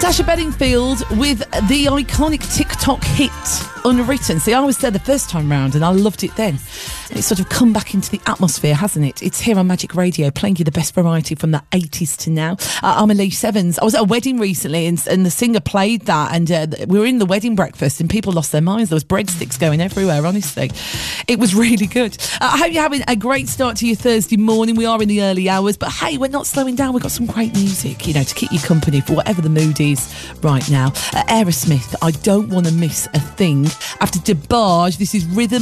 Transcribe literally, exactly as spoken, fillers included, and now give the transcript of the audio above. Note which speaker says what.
Speaker 1: Sasha Bedingfield with the iconic TikTok hit Unwritten. See, I was there the first time round and I loved it then. And it's sort of come back into the atmosphere, hasn't it? It's here on Magic Radio, playing you the best variety from the eighties to now. Uh, I'm Elise Evans. I was at a wedding recently and, and the singer played that, and uh, we were in the wedding breakfast and people lost their minds. There was breadsticks going everywhere, honestly. It was really good. Uh, I hope you're having a great start to your Thursday morning. We are in the early hours, but hey, we're not slowing down. We've got some great music, you know, to keep you company for whatever the mood is right now. Uh, Aerosmith, I Don't Want to Miss a Thing. After DeBarge, this is Rhythm